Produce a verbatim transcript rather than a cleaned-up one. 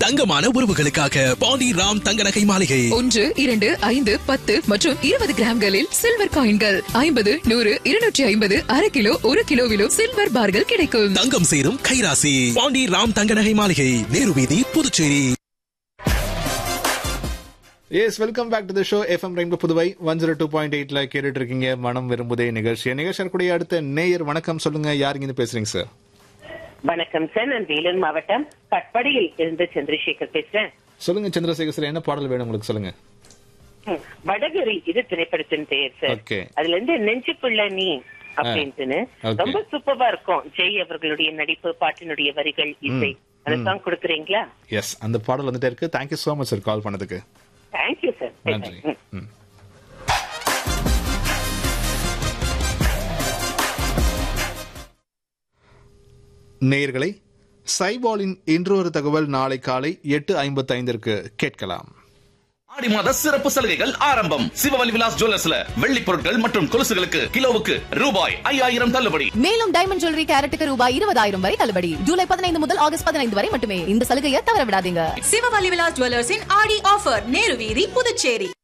தங்கமான உறவுகளுக்காக பாண்டி ராம் தங்க நகை மாளிகை. ஒன்று இரண்டு ஐந்து பத்து மற்றும் இருபது கிராம்களில் சில்வர் காயின்கள் ஐம்பது நூறு இருநூற்றி ஐம்பது அரை கிலோ ஒரு கிலோவிலும் சில்வர் பார்கள் கிடைக்கும். தங்கம் சேரும் கைராசி பாண்டி ராம் தங்க நகை மாளிகை, நேரு வீதி, Puducherry. S, welcome back to the show. FM rainbow Puduvai one zero two point எயிட்ல கேட்டுட்டு இருக்கீங்க மனம் விரும்புதே நிகழ்ச்சி. நிகழ்ச்சியில் கூடிய அடுத்த நேயர் வணக்கம். சொல்லுங்க, யாருங்க இருந்து பேசுறீங்க சார்? வணக்கம் சார், நான் வேலூர் மாவட்டம் கட்படியில் இருந்து சந்திரசேகர் பேசுறேன். சொல்லுங்க சந்திரசேகர் சார், என்ன பாடல் வேணும் உங்களுக்கு? சொல்லுங்க. வடகரி இது திரைப்படத்தின் பெயர் சார். அதுல இருந்து நெஞ்சுக்குள்ள நீ அப்படின்ட்டுன்னு ரொம்ப சூப்பரா இருக்கும். ஜெய் அவர்களுடைய நடிப்பு, பாட்டினுடைய வரிகள், இசை, அந்த சாங் கொடுக்குறீங்களா? எஸ், அந்த பாடல் வந்துட்டே இருக்கு. Thank you so much sir call பண்ணதுக்கு. Thank you sir. நன்றி. நேயர்களை, சைபாலின் இன்றொரு தகவல் நாளை காலை எட்டு ஐம்பத்தி ஐந்திற்கு கேட்கலாம். ஆடி மாத சிறப்பு சலுகைகள் ஆரம்பம். சிவவலி விலாஸ் ஜுவல்லர்ஸ்ல வெள்ளி பொருட்கள் மற்றும் கொலுசுகளுக்கு கிலோவுக்கு ரூபாய் ஐயாயிரம் தள்ளுபடி. மேலும் டைமண்ட் ஜுவல்லரி கேரட்டுக்கு ரூபாய் இருபதாயிரம் வரை தள்ளுபடி. ஜூலை பதினைந்து முதல் ஆகஸ்ட் பதினைந்து வரை மட்டுமே. இந்த சலுகையை தவற விடாதீங்க. சிவவலி விலாஸ் ஜுவல்லர்ஸின் ஆடி ஆஃபர், நேரு வீதி, புதுச்சேரி.